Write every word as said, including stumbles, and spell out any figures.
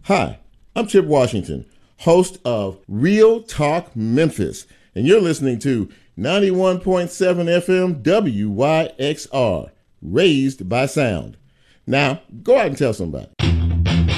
Hi, I'm Chip Washington, host of Real Talk Memphis, and you're listening to ninety-one point seven F M W Y X R, Raised by Sound. Now, go out and tell somebody.